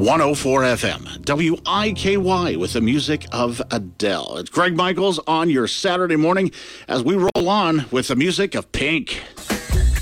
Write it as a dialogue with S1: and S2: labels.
S1: 104 FM, WIKY with the music of Adele. It's Greg Michaels on your Saturday morning as we roll on with the music of Pink.